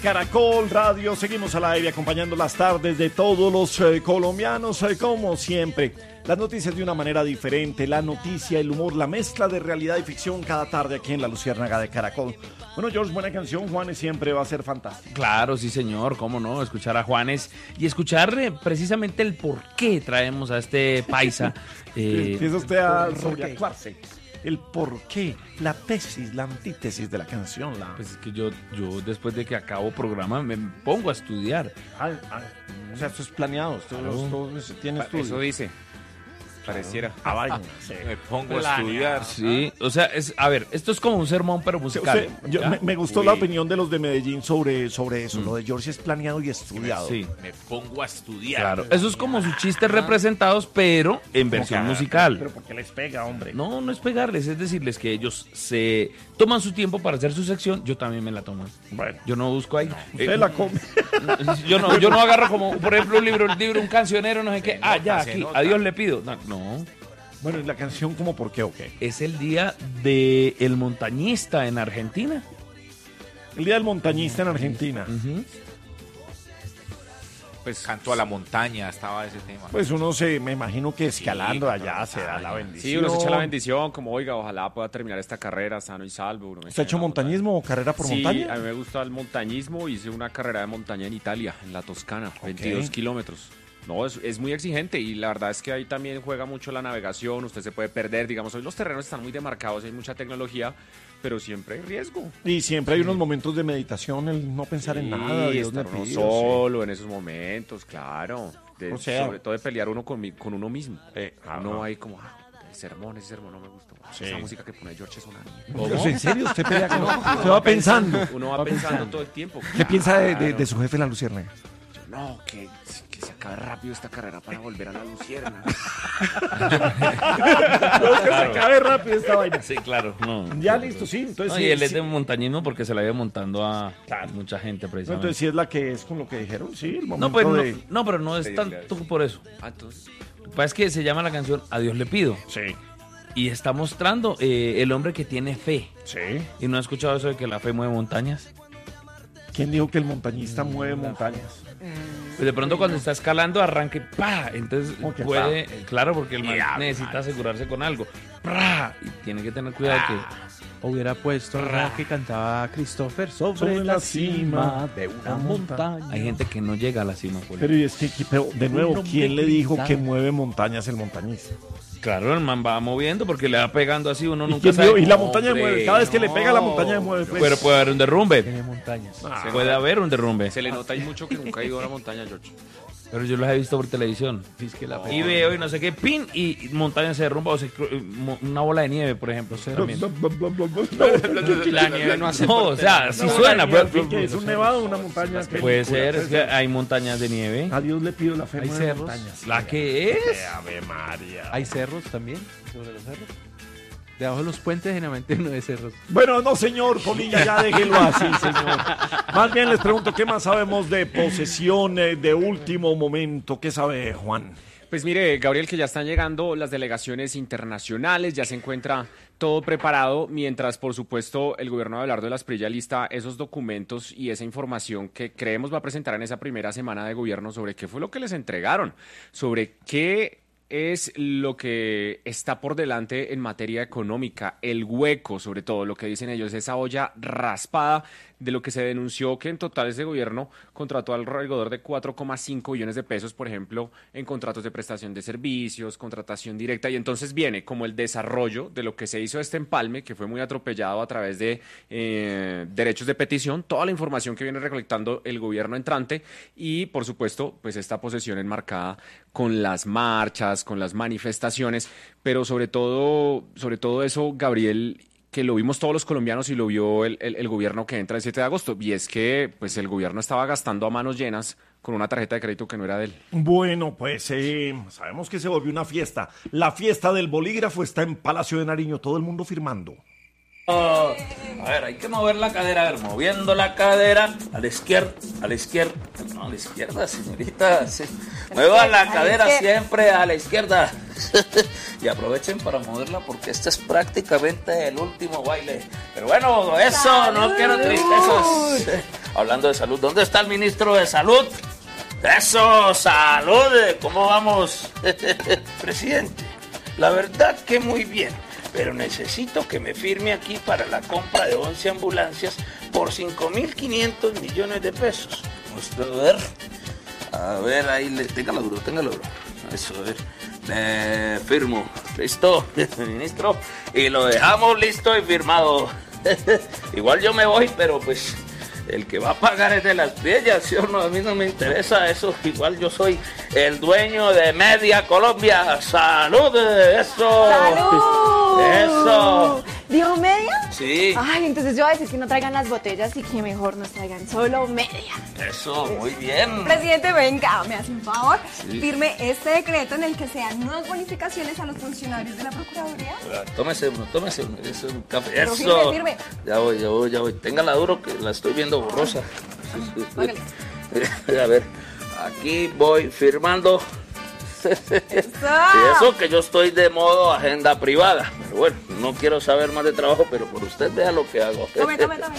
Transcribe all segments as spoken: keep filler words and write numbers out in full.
Caracol Radio, seguimos al aire acompañando las tardes de todos los eh, colombianos, eh, como siempre. Las noticias de una manera diferente, la noticia, el humor, la mezcla de realidad y ficción cada tarde aquí en La Luciérnaga de Caracol. Bueno, George, buena canción, Juanes siempre va a ser fantástico. Claro, sí señor, cómo no, escuchar a Juanes y escuchar eh, precisamente el por qué traemos a este paisa. Eh, Empieza usted a sobreactuarse. El por qué, la tesis, la antítesis de la canción. La... Pues es que yo, yo después de que acabo programa me pongo a estudiar. Ay, ay, o sea, esto es planeado, esto, Claro. esto, esto tiene estudio. Eso dice. Pareciera. Ah, vaina, sí. Me pongo a estudiar. Sí, o sea, es, a ver, esto es como un sermón pero musical. Usted- yo- ¿ya? me, me gustó Uy. la opinión de los de Medellín sobre, sobre eso. Mm. Lo de George es planeado y estudiado. Sí, Me pongo a estudiar. claro. Eso es como sus chistes representados, pero en versión que- musical. Pero porque les pega, hombre. No, no es pegarles, es decirles que ellos se toman su tiempo para hacer su sección, yo también me la tomo. Bueno, Yo no busco ahí. usted eh, la come. Yo no, yo no agarro como, por ejemplo, un libro, un libro, un cancionero, no sé qué. Ah, ya, se aquí, nota. a Dios le pido. No, no, Bueno, ¿y la canción como por qué o qué? es el día del el montañista en Argentina. El Día del Montañista en Argentina. Ujú. Pues canto a la montaña, estaba ese tema. Pues uno se, me imagino que escalando Sí, allá claro, se da la sí, bendición. Sí, uno se echa la bendición, como oiga, ojalá pueda terminar esta carrera sano y salvo. Uno me ¿Usted ha hecho echa la montañismo o carrera por montaña. Sí, montaña? a mí me gusta el montañismo, hice una carrera de montaña en Italia, en la Toscana, veintidós kilómetros. No, es, es muy exigente y la verdad es que ahí también juega mucho la navegación, usted se puede perder, digamos, hoy los terrenos están muy demarcados, hay mucha tecnología, pero siempre hay riesgo. Y siempre hay unos momentos de meditación, el no pensar en nada. Sí, Dios me estar uno pido, solo en esos momentos, claro. De- O sea- sobre todo de pelear uno con, mi- con uno mismo. Eh, no ajá. hay como, ah, el sermón, ese sermón no me gustó. Sí. Esa música que pone George es una mierda. Pero, ¿en serio? ¿Usted pelea con Usted va pensando? Uno va pensando todo el tiempo. ¿Qué piensa de, de- Claro. de su jefe la Luciérnaga? No, que, que se acabe rápido esta carrera para volver a la Lucierna. Que se acabe rápido esta vaina. Sí, claro. No, Ya listo, sí. Entonces, No, sí, y él es sí. de montañismo porque se la iba montando a Claro. mucha gente, No, precisamente. entonces sí es la que es con lo que dijeron, sí, el momento No, pues no, de... no, pero no es Pedirle a tanto por eso. Ah, entonces, Lo que pasa es que se llama la canción A Dios le pido. Sí, Y está mostrando eh, el hombre que tiene fe. sí. ¿Y no ha escuchado eso de que la fe mueve montañas? ¿Quién dijo que el montañista mueve montañas? Pues de pronto cuando está escalando arranque, ¡pa! Entonces ¿Cómo que puede, claro, porque el man Ya, necesita man. asegurarse con algo. ¡Pra! Y tiene que tener cuidado que... Hubiera puesto la que cantaba Christopher sobre, Sobre la la cima cima de una montaña. montaña. Hay gente que no llega a la cima. Por Pero y es que, pero, de nuevo, hombre ¿quién le dijo gritaba. que mueve montañas el montañista? Claro, el man va moviendo porque le va pegando así, uno ¿Y, nunca quién sabe. dijo? Y la No, montaña hombre, mueve, cada vez que le no. pega la montaña mueve. Pues. Pero puede haber un derrumbe. Tiene montañas. Ah, Puede haber un derrumbe. se le nota ahí mucho que nunca ha ido a la montaña, George. Pero yo los he visto por televisión. Sí, es que la Y veo y no sé qué, pin, y montaña se derrumba, o se, una bola de nieve, por ejemplo. también. La nieve no hace No, o sea, si suena, pero pero- ¿qué es un nevado o una montaña? Puede ser, es que hay montañas de nieve. A Dios le pido la fe. Hay mueve cerros. montañas. ¿La que es? Ave María. Hay cerros también, sobre los cerros. Debajo de los puentes generalmente no hay cerros. Bueno, no, señor Polilla, ya déjelo así, señor. Más bien les pregunto, ¿qué más sabemos de posesiones de último momento? ¿Qué sabe Juan? Pues mire, Gabriel, que ya están llegando las delegaciones internacionales, ya se encuentra todo preparado, mientras, por supuesto, el gobierno de Abelardo de la Espriella lista esos documentos y esa información que creemos va a presentar en esa primera semana de gobierno sobre qué fue lo que les entregaron, sobre qué es lo que está por delante en materia económica, el hueco, sobre todo, lo que dicen ellos, esa olla raspada de lo que se denunció que en total ese gobierno contrató alrededor de cuatro coma cinco billones de pesos, por ejemplo, en contratos de prestación de servicios, contratación directa, y entonces viene como el desarrollo de lo que se hizo este empalme, que fue muy atropellado a través de eh, derechos de petición, toda la información que viene recolectando el gobierno entrante y, por supuesto, pues esta posesión enmarcada con las marchas, con las manifestaciones, pero sobre todo, sobre todo eso, Gabriel, que lo vimos todos los colombianos y lo vio el, el, el gobierno que entra el siete de agosto, y es que pues el gobierno estaba gastando a manos llenas con una tarjeta de crédito que no era de él. Bueno, pues eh, sabemos que se volvió una fiesta. La fiesta del bolígrafo está en Palacio de Nariño, todo el mundo firmando. Oh, a ver, hay que mover la cadera, a ver, moviendo la cadera a la izquierda, a la izquierda, no, a la izquierda, señorita, sí. Mueva la cadera siempre a la izquierda. Y aprovechen para moverla porque este es prácticamente el último baile. Pero bueno, eso, ¡salud! No quiero tristezas. Hablando de salud, ¿dónde está el ministro de salud? Eso, salud, ¿cómo vamos? Presidente, la verdad que muy bien, pero necesito que me firme aquí para la compra de once ambulancias por cinco mil quinientos millones de pesos. Usted, a ver, a ver, ahí, le, téngalo duro, téngalo duro. Eso, a ver, le firmo, listo, ministro, y lo dejamos listo y firmado. Igual yo me voy, pero pues el que va a pagar es de las Priellas, ¿sí o no? A mí no me interesa eso, igual yo soy el dueño de Media Colombia. ¡Salud! ¡Eso! ¡Salud! ¡Eso! ¿Dijo media? Sí. Ay, entonces yo voy a decir que no traigan las botellas y que mejor nos traigan solo media. Eso, muy bien. Presidente, venga, me hace un favor. Sí. Firme este decreto en el que se dan nuevas bonificaciones a los funcionarios de la Procuraduría. Tómese uno, tómese uno, eso es un café. Pero Eso. firme, firme. Ya voy, ya voy, ya voy. Téngala duro que la estoy viendo borrosa. Póngale. A ver, aquí voy firmando. Eso. Y eso que yo estoy de modo agenda privada. Pero bueno, no quiero saber más de trabajo, pero por usted vea lo que hago. Tome, tome, tome.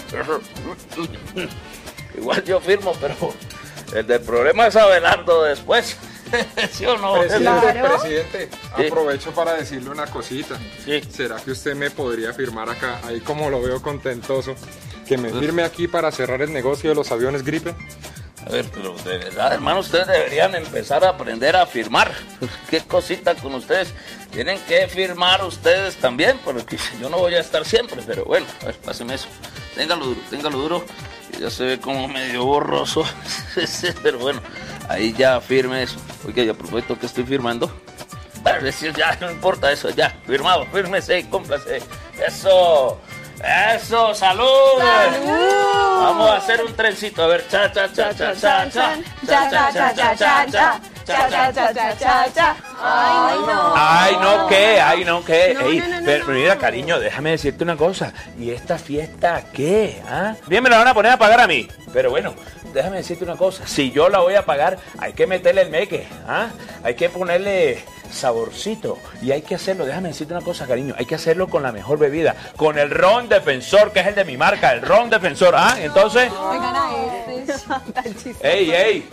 Igual yo firmo, pero el del problema es Abelardo después. ¿Sí o no? Presidente, Claro. presidente, Sí. aprovecho para decirle una cosita. Sí. ¿Será que usted me podría firmar acá, ahí como lo veo contentoso, que me firme aquí para cerrar el negocio de los aviones Gripe? A ver, pero de verdad, hermano, ustedes deberían empezar a aprender a firmar. Qué cosita con ustedes. Tienen que firmar ustedes también, porque yo no voy a estar siempre. Pero bueno, a ver, páseme eso. Téngalo duro, téngalo duro. Ya se ve como medio borroso. Pero bueno, ahí ya firme eso. Oiga, ya prometo que estoy firmando. Bueno, decir, ya no importa eso, ya, firmado, fírmese y cómplase. Eso. ¡Eso! ¡Salud! ¡Salud! Vamos a hacer un trencito. A ver, cha, cha, cha, cha, cha, cha. Cha, cha, cha, cha, cha, cha. Cha, cha, cha, cha, cha, cha. Ay, no. Ay, no, ¿qué? Ay, no, ¿qué? No, Ey, no, no, no, pero no. mira, cariño, déjame decirte una cosa. ¿Y esta fiesta qué? ¿Ah? Bien me la van a poner a pagar a mí. Pero bueno, déjame decirte una cosa. Si yo la voy a pagar, hay que meterle el meque. ¿Ah? Hay que ponerle saborcito. Y hay que hacerlo, déjame decirte una cosa, cariño. Hay que hacerlo con la mejor bebida. Con el ron Defensor, que es el de mi marca. El ron Defensor. ¿Ah? Entonces... Oigan a este. Tan chistoso. ¡Ey, ey!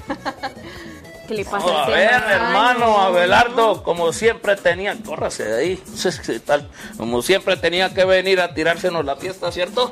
¿Qué le pasa Vamos a al ver, tema? hermano Abelardo, como siempre tenía, córrase de ahí, ¿qué tal? Como siempre tenía que venir a tirársenos la fiesta, ¿cierto?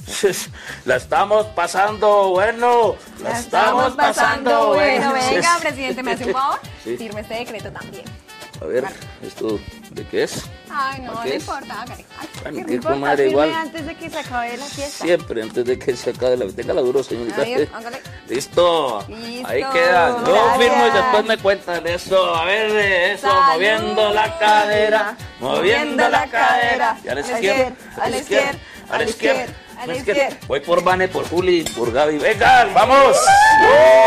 La estamos pasando bueno, la, La estamos pasando bueno. bueno. Venga, presidente, ¿me hace un favor? Sí. Firme este decreto también. A ver, ¿esto de qué es? Ay, no, ¿Para no qué es? importa, hágale. Ay, Bueno, No que importa, madre firme igual. antes de que se acabe la fiesta. Siempre antes de que se acabe la... Téngala duro, señorita. A ver, hágale. Listo. Listo, Ahí queda. Yo gracias. firmo y después me cuentan eso. A ver, de eso, Salud. moviendo la cadera, moviendo la cadera. Y a la A la izquierda, a la izquierda, a la izquierda, a la izquierda. Voy por Vane, por Juli, por Gaby. Vengan, vamos.